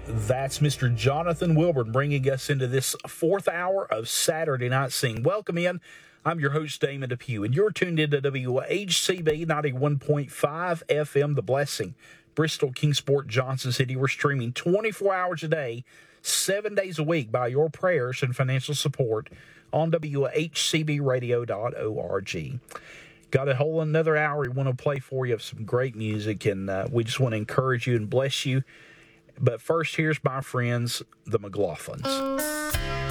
That's Mr. Jonathan Wilburn bringing us into this fourth hour of Saturday Night Sing. Welcome in. I'm your host, Damon Depew, and you're tuned into WHCB 91.5 FM, The Blessing, Bristol, Kingsport, Johnson City. We're streaming 24 hours a day, 7 days a week by your prayers and financial support on WHCBradio.org. Got a whole another hour we want to play for you of some great music, and we just want to encourage you and bless you. But first, here's my friends, the McLaughlins.